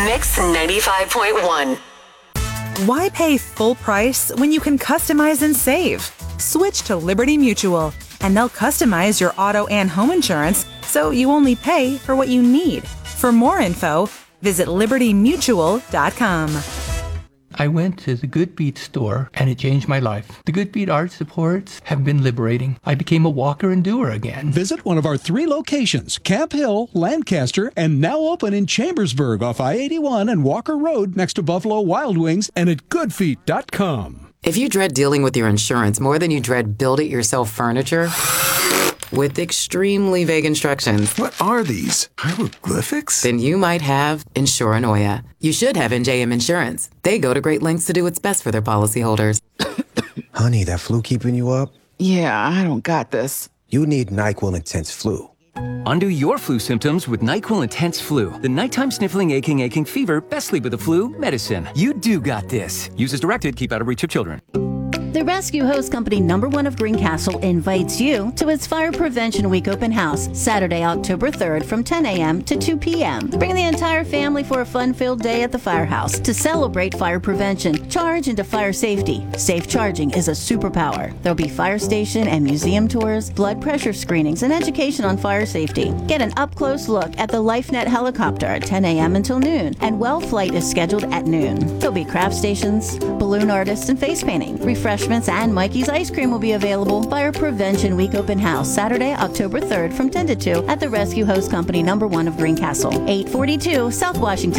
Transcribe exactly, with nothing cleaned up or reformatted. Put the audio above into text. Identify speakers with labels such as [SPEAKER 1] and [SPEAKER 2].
[SPEAKER 1] Mix ninety-five point one.
[SPEAKER 2] Why pay full price when you can customize and save? Switch to Liberty Mutual, and they'll customize your auto and home insurance so you only pay for what you need. For more info, visit liberty mutual dot com.
[SPEAKER 3] I went to the Good Beat store and it changed my life. The Good Beat art supports have been liberating. I became a walker and doer again.
[SPEAKER 4] Visit one of our three locations, Camp Hill, Lancaster, and now open in Chambersburg off I eighty-one and Walker Road next to Buffalo Wild Wings, and at good feet dot com.
[SPEAKER 5] If you dread dealing with your insurance more than you dread build-it-yourself furniture, with extremely vague instructions.
[SPEAKER 6] What are these? Hieroglyphics?
[SPEAKER 5] Then you might have Insuranoia. You should have N J M Insurance. They go to great lengths to do what's best for their policyholders.
[SPEAKER 7] Honey, that flu keeping you up?
[SPEAKER 8] Yeah, I don't got this.
[SPEAKER 7] You need NyQuil Intense Flu.
[SPEAKER 9] Undo your flu symptoms with NyQuil Intense Flu. The nighttime sniffling, aching, aching fever, best sleep with the flu medicine. You do got this. Use as directed. Keep out of reach of children.
[SPEAKER 10] The Rescue Hose Company number one of Greencastle invites you to its Fire Prevention Week open house, Saturday, October third from ten a.m. to two p.m. Bring the entire family for a fun-filled day at the firehouse to celebrate fire prevention, charge into fire safety. Safe charging is a superpower. There'll be fire station and museum tours, blood pressure screenings, and education on fire safety. Get an up-close look at the LifeNet helicopter at ten a.m. until noon, and Well Flight is scheduled at noon. There'll be craft stations, balloon artists, and face painting. Refreshments and Mikey's Ice Cream will be available. Fire Prevention Week open house, Saturday, October third from ten to two at the Rescue Hose Company number one of Greencastle, eight forty-two South Washington